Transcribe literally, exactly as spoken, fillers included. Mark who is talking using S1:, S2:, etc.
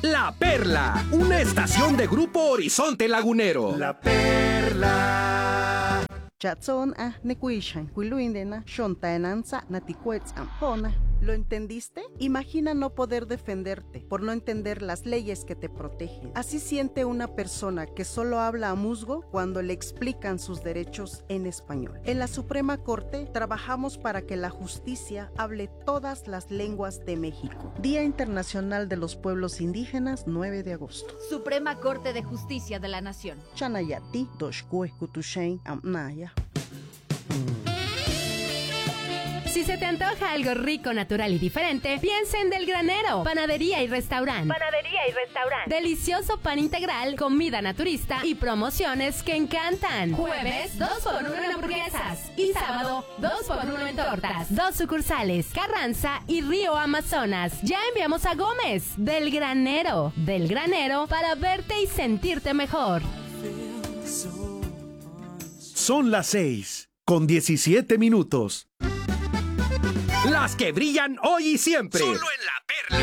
S1: La Perla, una estación de Grupo Horizonte Lagunero.
S2: La Perla.
S3: Chatson ah nekuishan kuiluindena shontaenanza naticuetz ampona. ¿Lo entendiste? Imagina no poder defenderte por no entender las leyes que te protegen. Así siente una persona que solo habla a musgo cuando le explican sus derechos en español. En la Suprema Corte trabajamos para que la justicia hable todas las lenguas de México. Día Internacional de los Pueblos Indígenas, nueve de agosto.
S4: Suprema Corte de Justicia de la Nación.
S3: Chanayati, Doshkue, Kutushain, Amnaya.
S5: Si se te antoja algo rico, natural y diferente, piensa en Del Granero, panadería y restaurante.
S6: Panadería y restaurante.
S5: Delicioso pan integral, comida naturista y promociones que encantan. Jueves, dos por uno en hamburguesas. Y sábado, dos por uno en tortas. Dos sucursales, Carranza y Río Amazonas. Ya enviamos a Gómez. Del Granero. Del Granero para verte y sentirte mejor.
S2: Son las seis, con diecisiete minutos.
S1: Las que brillan hoy y siempre.
S2: Solo en la Perla.